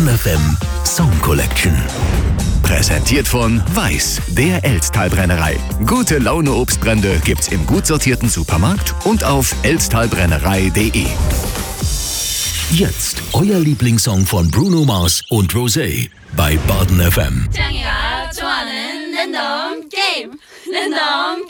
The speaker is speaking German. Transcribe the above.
Baden FM Song Collection. Präsentiert von Weiß, der Elsttalbrennerei. Gute Laune Obstbrände gibt's im gut sortierten Supermarkt und auf elsttalbrennerei.de. Jetzt euer Lieblingssong von Bruno Mars und Rosé bei Baden FM. 짱이가 좋아하는 랜덤 게임.